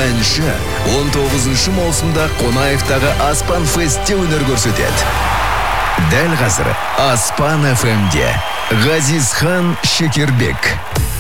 әнші 19 маусымда Қонаевтағы Аспан Фестте өнер көрсетеді. Дәл қазір Аспан FM-де Ғазизхан Шекербек.